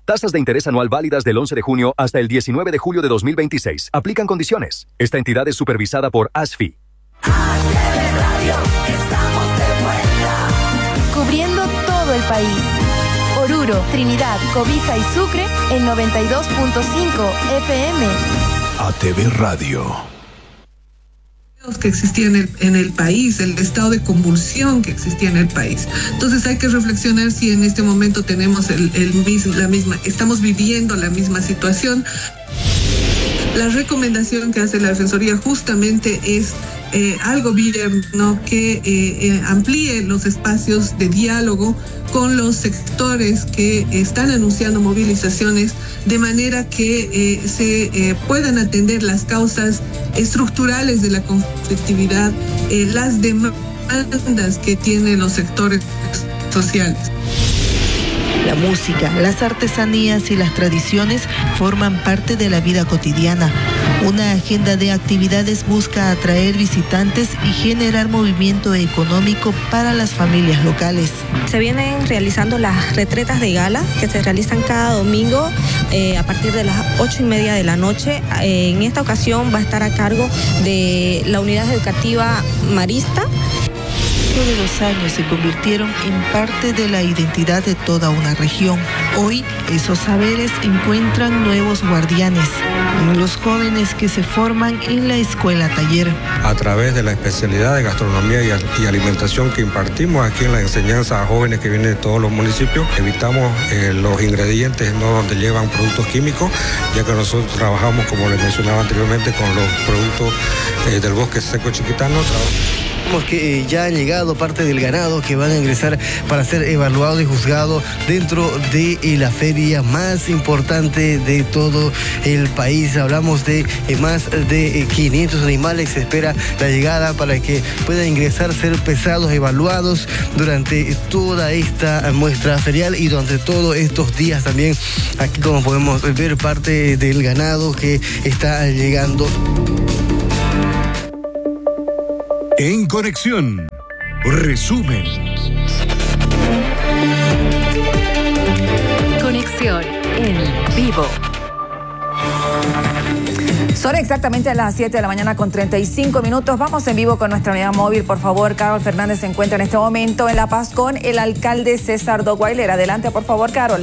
Tasas de interés anual válidas del 11 de junio hasta el 19 de julio de 2026. Aplican condiciones. Esta entidad es supervisada por ASFI. Cubriendo todo el país. Oruro, Trinidad, Cobija y Sucre en 92.5 FM. ATV Radio. Que existía en el país, el estado de convulsión que existía en el país. Entonces hay que reflexionar si en este momento tenemos estamos viviendo la misma situación. La recomendación que hace la Defensoría justamente es al gobierno que amplíe los espacios de diálogo con los sectores que están anunciando movilizaciones, de manera que se puedan atender las causas estructurales de la conflictividad, las demandas que tienen los sectores sociales. La música, las artesanías y las tradiciones forman parte de la vida cotidiana. Una agenda de actividades busca atraer visitantes y generar movimiento económico para las familias locales. Se vienen realizando las retretas de gala que se realizan cada domingo a partir de las 8:30 de la noche. En esta ocasión va a estar a cargo de la Unidad Educativa Marista. De los años se convirtieron en parte de la identidad de toda una región. Hoy esos saberes encuentran nuevos guardianes en los jóvenes que se forman en la escuela taller. A través de la especialidad de gastronomía y alimentación que impartimos aquí en la enseñanza a jóvenes que vienen de todos los municipios, evitamos los ingredientes donde llevan productos químicos, ya que nosotros trabajamos, como les mencionaba anteriormente, con los productos del bosque seco chiquitano. Que ya han llegado parte del ganado que van a ingresar para ser evaluado y juzgado dentro de la feria más importante de todo el país. Hablamos de más de 500 animales. Se espera la llegada para que puedan ingresar, ser pesados, evaluados durante toda esta muestra ferial y durante todos estos días también. Aquí, como podemos ver, parte del ganado que está llegando. En Conexión, resumen. Conexión en vivo. Son exactamente a las 7 de la mañana con 35 minutos. Vamos en vivo con nuestra unidad móvil, por favor. Carol Fernández se encuentra en este momento en La Paz con el alcalde César Dockweiler. Adelante, por favor, Carol.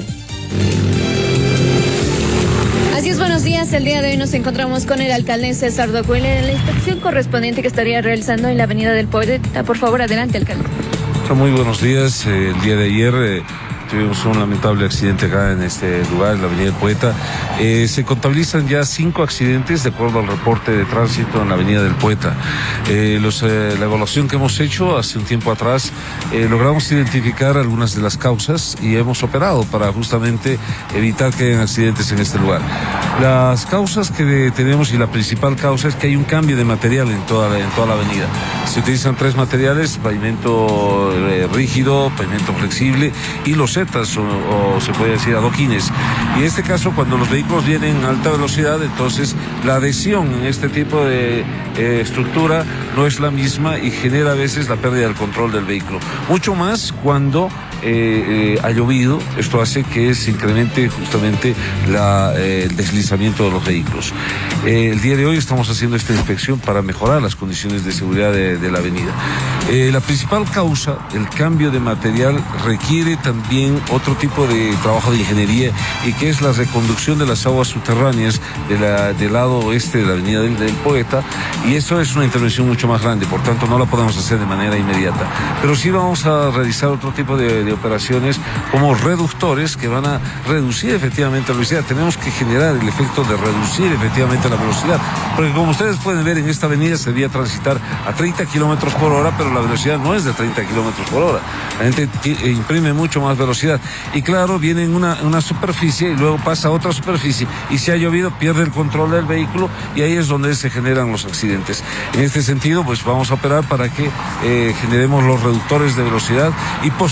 Así es, buenos días. El día de hoy nos encontramos con el alcalde César Dockweiler en la inspección correspondiente que estaría realizando en la Avenida del Poeta. Por favor, adelante, alcalde. Muy buenos días. El día de ayer tuvimos un lamentable accidente acá en este lugar, en la Avenida del Poeta. Se contabilizan ya 5 accidentes de acuerdo al reporte de tránsito en la Avenida del Poeta. La evaluación que hemos hecho hace un tiempo atrás, logramos identificar algunas de las causas y hemos operado para justamente evitar que hayan accidentes en este lugar. Las causas que tenemos, y la principal causa, es que hay un cambio de material en toda la avenida. Se utilizan 3 materiales: pavimento rígido, pavimento flexible y losetas o se puede decir adoquines. Y en este caso, cuando los vehículos vienen a alta velocidad, entonces la adhesión en este tipo de estructura no es la misma y genera a veces la pérdida del control del vehículo. Mucho más cuando ha llovido. Esto hace que se incremente justamente el deslizamiento de los vehículos. El día de hoy estamos haciendo esta inspección para mejorar las condiciones de seguridad de la avenida. La principal causa, el cambio de material, requiere también otro tipo de trabajo de ingeniería, y que es la reconducción de las aguas subterráneas del lado oeste de la Avenida del Poeta, y eso es una intervención mucho más grande, por tanto no la podemos hacer de manera inmediata. Pero sí vamos a realizar otro tipo de operaciones como reductores que van a reducir efectivamente la velocidad. Tenemos que generar el efecto de reducir efectivamente la velocidad, porque como ustedes pueden ver, en esta avenida se debía transitar a 30 kilómetros por hora, pero la velocidad no es de 30 kilómetros por hora. La gente imprime mucho más velocidad. Y claro, viene en una superficie y luego pasa a otra superficie, y si ha llovido pierde el control del vehículo, y ahí es donde se generan los accidentes. En este sentido, pues vamos a operar para que generemos los reductores de velocidad, y posteriormente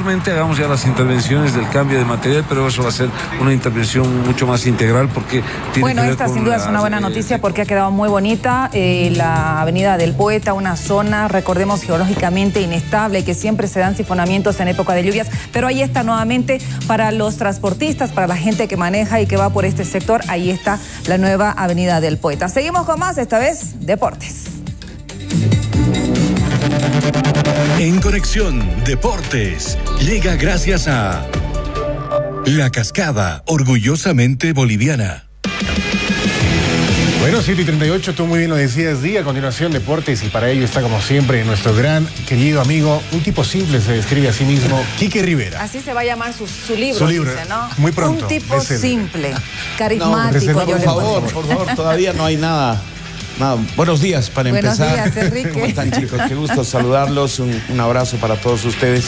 seguramente hagamos ya las intervenciones del cambio de material, pero eso va a ser una intervención mucho más integral porque tiene bueno, que ver esta con sin duda es una buena noticia porque ha quedado muy bonita la Avenida del Poeta, una zona, recordemos, geológicamente inestable, que siempre se dan sifonamientos en época de lluvias, pero ahí está nuevamente para los transportistas, para la gente que maneja y que va por este sector, ahí está la nueva Avenida del Poeta. Seguimos con más, esta vez deportes. En Conexión Deportes llega gracias a La Cascada, orgullosamente boliviana. Bueno, 7:38, tú muy bien lo decías, Día. A continuación, deportes, y para ello está como siempre nuestro gran querido amigo, un tipo simple, se describe a sí mismo, Quique Rivera. Así se va a llamar su libro, dice, ¿no? Muy pronto. Un tipo simple, carismático. No, por favor, todavía no hay nada. Buenos días para empezar. Buenos días, Enrique. ¿Cómo están, chicos? Qué gusto saludarlos. Un abrazo para todos ustedes.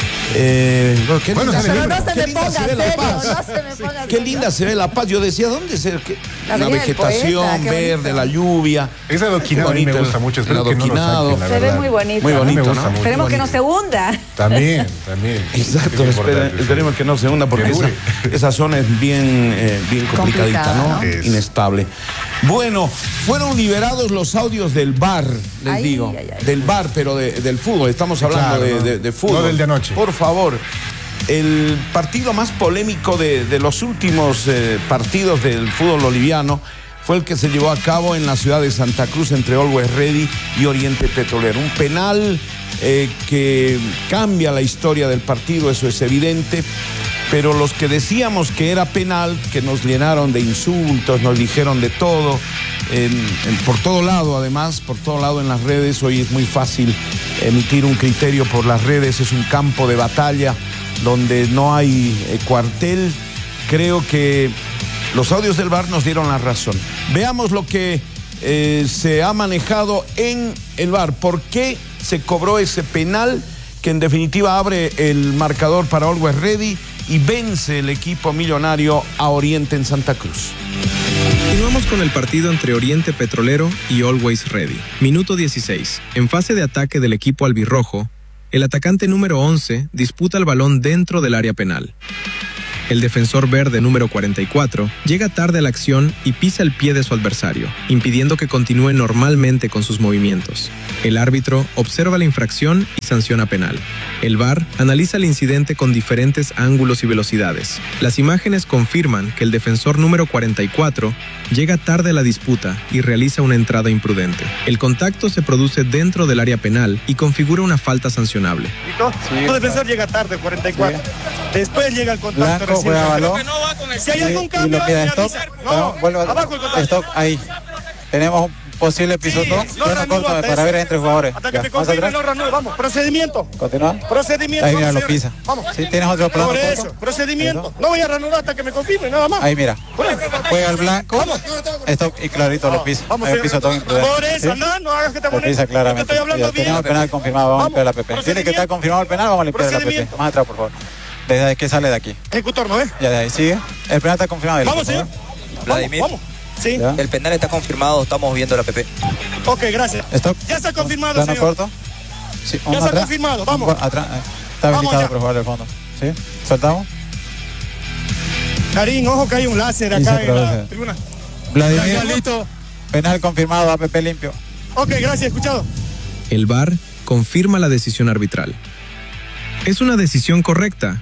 Qué linda se ve La Paz. Yo decía, ¿dónde se ve? La vegetación verde, la lluvia. Ese adoquinado a mí me gusta mucho. Espero que no lo saquen, la se ve muy bonito. Muy bonito, ¿no? Esperemos que no se hunda. También. Exacto, esperemos que no se hunda porque esa zona es bien complicadita, ¿no? Inestable. Bueno, fueron liberados los audios del VAR, les digo. Del VAR, pero del fútbol. Estamos hablando de fútbol. No del de anoche. Por favor. El partido más polémico de los últimos partidos del fútbol boliviano fue el que se llevó a cabo en la ciudad de Santa Cruz entre Always Ready y Oriente Petrolero. Un penal que cambia la historia del partido, eso es evidente. Pero los que decíamos que era penal, que nos llenaron de insultos, nos dijeron de todo, por todo lado además, por todo lado en las redes. Hoy es muy fácil emitir un criterio por las redes, es un campo de batalla donde no hay cuartel. Creo que los audios del VAR nos dieron la razón. Veamos lo que se ha manejado en el VAR. ¿Por qué se cobró ese penal que en definitiva abre el marcador para Always Ready y vence el equipo millonario a Oriente en Santa Cruz? Continuamos con el partido entre Oriente Petrolero y Always Ready. Minuto 16. En fase de ataque del equipo albirrojo, el atacante número 11 disputa el balón dentro del área penal. El defensor verde número 44 llega tarde a la acción y pisa el pie de su adversario, impidiendo que continúe normalmente con sus movimientos. El árbitro observa la infracción y sanciona penal. El VAR analiza el incidente con diferentes ángulos y velocidades. Las imágenes confirman que el defensor número 44 llega tarde a la disputa y realiza una entrada imprudente. El contacto se produce dentro del área penal y configura una falta sancionable. Tu defensor llega tarde, 44. Sí. Después llega el contacto. Blanco, juega balón. Si hay algún cambio, y lo queda stop. Vuelve abajo el contacto. Stop, ahí. Tenemos un posible pisotón. Para ver entre jugadores. Hasta que me confirme, vamos. Procedimiento. Continúa. Procedimiento. Ahí mira, lo pisa. Vamos. Sí, tienes otro plano. Por eso, procedimiento. No voy a reanudar hasta que me confirme, nada más. Ahí mira. Juega el blanco. Stop y clarito lo pisa. Vamos. Hay un pisotón imprudente. Por eso, no hagas que te lo pisa claramente. Estoy hablando bien. Tenemos el penal confirmado, vamos a limpiar la PP. Tiene que estar confirmado el penal, vamos a limpiar la PP. Más atrás, por favor. ¿Desde que sale de aquí? Ejecutor, ¿no ves? Ya de ahí, sigue. El penal está confirmado. Vamos, señor. Vladimir. Vamos. Sí. ¿Ya? El penal está confirmado, estamos viendo la PP. Ok, gracias. Stop. Ya está confirmado, plano señor. Corto. Sí, ya está confirmado, vamos. Atrás. Está habilitado por jugar del fondo. ¿Sí? ¿Soltamos? Karim, ojo que hay un láser acá en la tribuna. Vladimir. Penal confirmado, APP limpio. Ok, gracias, escuchado. El VAR confirma la decisión arbitral. Es una decisión correcta.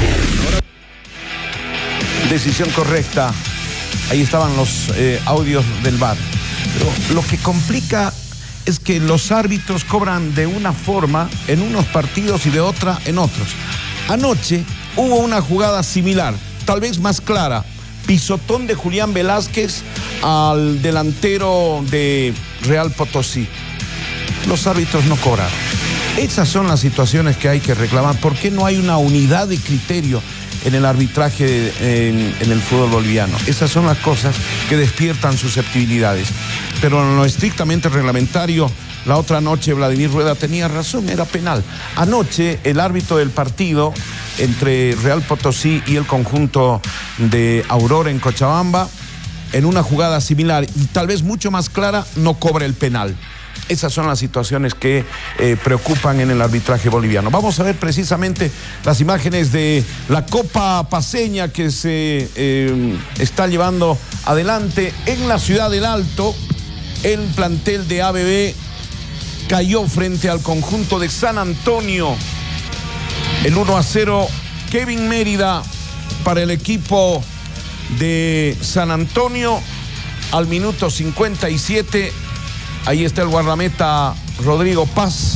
Decisión correcta. Ahí estaban los audios del VAR. Pero lo que complica es que los árbitros cobran de una forma en unos partidos y de otra en otros. Anoche hubo una jugada similar, tal vez más clara. Pisotón de Julián Velázquez al delantero de Real Potosí. Los árbitros no cobraron. Esas son las situaciones que hay que reclamar. ¿Por qué no hay una unidad de criterio en el arbitraje en el fútbol boliviano? Esas son las cosas que despiertan susceptibilidades. Pero en lo estrictamente reglamentario, la otra noche Vladimir Rueda tenía razón, era penal. Anoche el árbitro del partido entre Real Potosí y el conjunto de Aurora en Cochabamba, en una jugada similar y tal vez mucho más clara, no cobra el penal. Esas son las situaciones que preocupan en el arbitraje boliviano. Vamos a ver precisamente las imágenes de la Copa Paceña que se está llevando adelante en la ciudad del Alto. El plantel de ABB cayó frente al conjunto de San Antonio. El 1-0, Kevin Mérida para el equipo de San Antonio al minuto 57. Ahí está el guardameta Rodrigo Paz.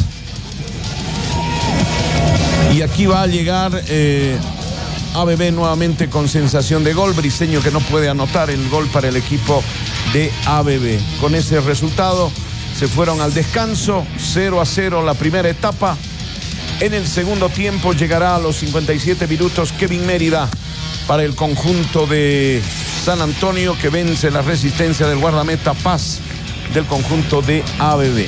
Y aquí va a llegar ABB nuevamente con sensación de gol. Briceño que no puede anotar el gol para el equipo de ABB. Con ese resultado se fueron al descanso, 0-0 la primera etapa. En el segundo tiempo llegará a los 57 minutos Kevin Mérida para el conjunto de San Antonio, que vence la resistencia del guardameta Paz del conjunto de ABB.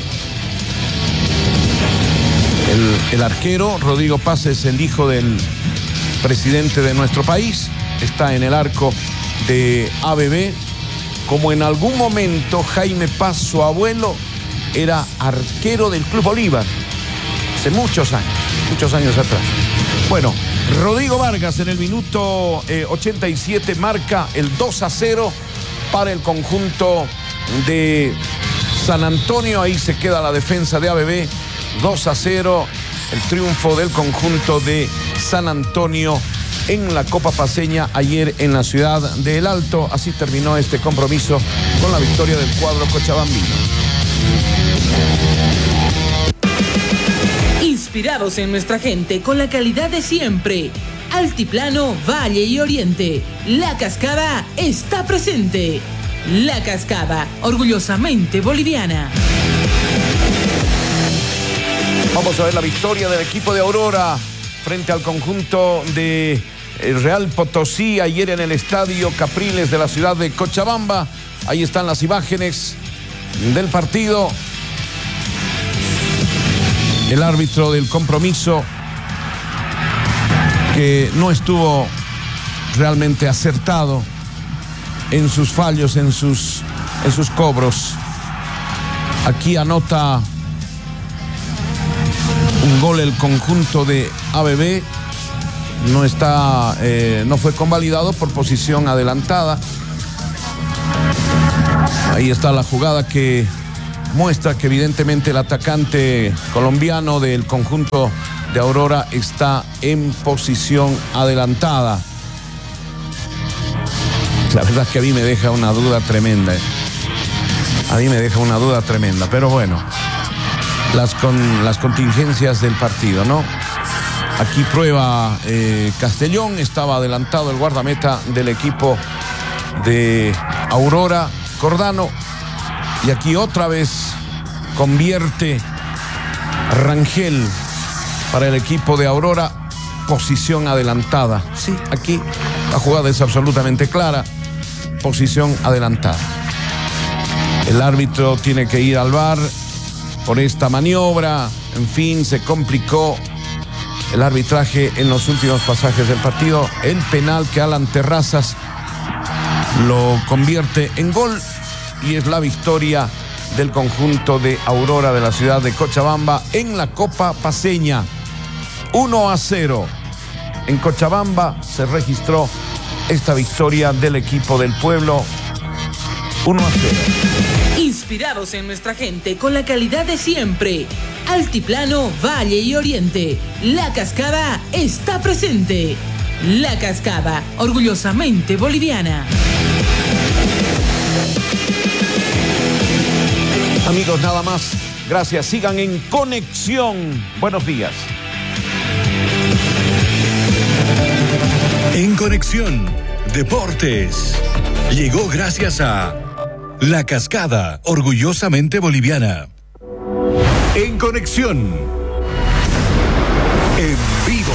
El arquero Rodrigo Paz es el hijo del presidente de nuestro país, está en el arco de ABB, como en algún momento Jaime Paz, su abuelo, era arquero del Club Bolívar, hace muchos años atrás. Bueno, Rodrigo Vargas en el minuto 87 marca el 2-0 para el conjunto de San Antonio. Ahí se queda la defensa de ABB, 2-0, el triunfo del conjunto de San Antonio en la Copa Paceña ayer en la ciudad de El Alto. Así terminó este compromiso con la victoria del cuadro cochabambino. Inspirados en nuestra gente con la calidad de siempre. Altiplano, Valle y Oriente. La Cascada está presente. La Cascada, orgullosamente boliviana. Vamos a ver la victoria del equipo de Aurora frente al conjunto de Real Potosí ayer en el estadio Capriles de la ciudad de Cochabamba. Ahí están las imágenes del partido. El árbitro del compromiso, que no estuvo realmente acertado en sus fallos, en sus cobros. Aquí anota un gol el conjunto de ABB. No fue convalidado por posición adelantada. Ahí está la jugada que muestra que evidentemente el atacante colombiano del conjunto de Aurora está en posición adelantada. La verdad es que a mí me deja una duda tremenda. A mí me deja una duda tremenda, pero bueno, las contingencias del partido, ¿no? Aquí prueba Castellón, estaba adelantado el guardameta del equipo de Aurora, Cordano, y aquí otra vez convierte Rangel para el equipo de Aurora, posición adelantada. Sí, aquí la jugada es absolutamente clara, posición adelantada. El árbitro tiene que ir al VAR por esta maniobra. En fin, se complicó el arbitraje en los últimos pasajes del partido. El penal que Alan Terrazas lo convierte en gol y es la victoria del conjunto de Aurora de la ciudad de Cochabamba en la Copa Paceña. 1-0. En Cochabamba se registró esta victoria del equipo del pueblo. 1-0. Inspirados en nuestra gente con la calidad de siempre. Altiplano, Valle y Oriente. La Cascada está presente. La Cascada, orgullosamente boliviana. Amigos, nada más. Gracias. Sigan en conexión. Buenos días. En Conexión Deportes llegó gracias a La Cascada, orgullosamente boliviana. En Conexión en vivo.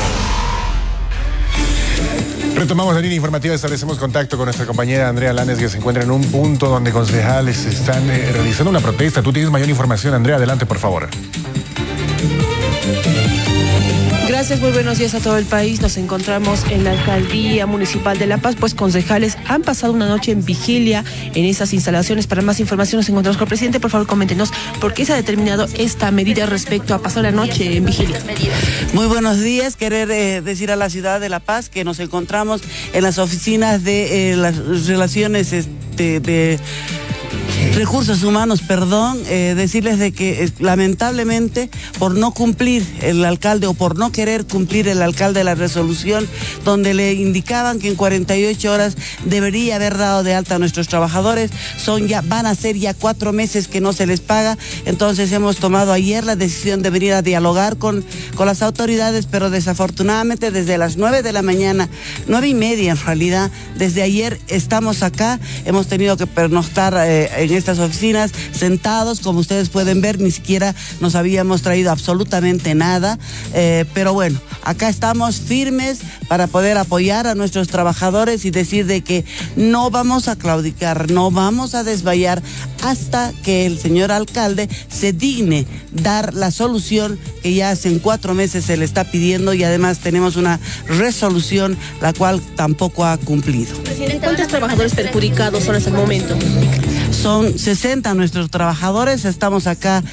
Retomamos la línea informativa, establecemos contacto con nuestra compañera Andrea Lanes, que se encuentra en un punto donde concejales están realizando una protesta. Tú tienes mayor información, Andrea, adelante, por favor. Gracias. gracias, muy buenos días a todo el país. Nos encontramos en la Alcaldía Municipal de La Paz, pues concejales han pasado una noche en vigilia en esas instalaciones. Para más información nos encontramos con el presidente. Por favor, coméntenos por qué se ha determinado esta medida respecto a pasar la noche en vigilia. Muy buenos días, querer decir a la ciudad de La Paz que nos encontramos en las oficinas de las relaciones de Recursos Humanos, decirles de que lamentablemente por no cumplir el alcalde o por no querer cumplir el alcalde la resolución donde le indicaban que en 48 horas debería haber dado de alta a nuestros trabajadores, van a ser ya 4 meses que no se les paga. Entonces hemos tomado ayer la decisión de venir a dialogar con las autoridades, pero desafortunadamente desde las 9 de la mañana, 9:30 en realidad, desde ayer estamos acá, hemos tenido que pernoctar en estas oficinas, sentados, como ustedes pueden ver, ni siquiera nos habíamos traído absolutamente nada, pero bueno, acá estamos firmes para poder apoyar a nuestros trabajadores y decir de que no vamos a claudicar, no vamos a desmayar hasta que el señor alcalde se digne dar la solución que ya hace 4 meses se le está pidiendo, y además tenemos una resolución la cual tampoco ha cumplido. Presidente, ¿cuántos trabajadores perjudicados son hasta el momento? Son 60 nuestros trabajadores, estamos acá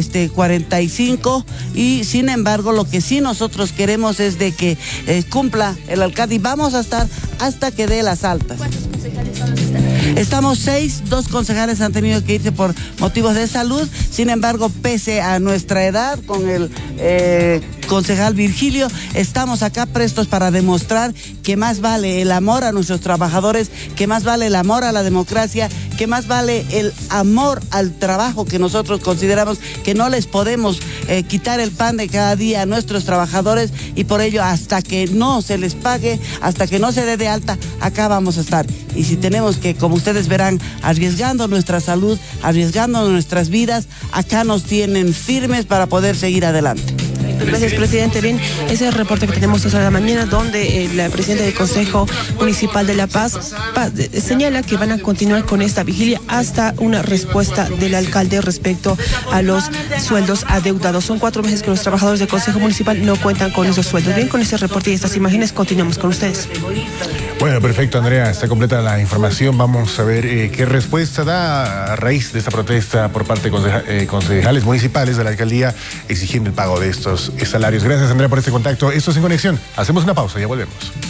45, y sin embargo lo que sí nosotros queremos es de que cumpla el alcalde, y vamos a estar hasta que dé las altas. ¿Cuántos concejales son los que están? Estamos 6, 2 concejales han tenido que irse por motivos de salud. Sin embargo, pese a nuestra edad, con el concejal Virgilio, estamos acá prestos para demostrar que más vale el amor a nuestros trabajadores, que más vale el amor a la democracia, que más vale el amor al trabajo, que nosotros consideramos que no les podemos quitar el pan de cada día a nuestros trabajadores, y por ello hasta que no se les pague, hasta que no se dé de alta, acá vamos a estar. Y si tenemos que, como ustedes verán, arriesgando nuestra salud, arriesgando nuestras vidas, acá nos tienen firmes para poder seguir adelante. Gracias, presidente. Bien, ese es el reporte que tenemos esta la mañana, donde la presidenta del Consejo Municipal de La Paz señala que van a continuar con esta vigilia hasta una respuesta del alcalde respecto a los sueldos adeudados. Son 4 meses que los trabajadores del Consejo Municipal no cuentan con esos sueldos. Bien, con este reporte y estas imágenes continuamos con ustedes. Bueno, perfecto, Andrea, está completa la información. Vamos a ver qué respuesta da a raíz de esta protesta por parte de concejales municipales de la alcaldía exigiendo el pago de estos salarios. Gracias, Andrea, por este contacto. Esto es En Conexión. Hacemos una pausa, ya volvemos.